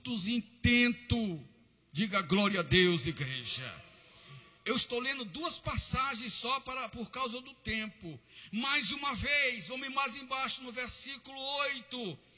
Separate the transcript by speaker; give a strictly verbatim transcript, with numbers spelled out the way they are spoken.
Speaker 1: intento. Diga glória a Deus, igreja. Eu estou lendo duas passagens só para, por causa do tempo. Mais uma vez, vamos mais embaixo no versículo oito.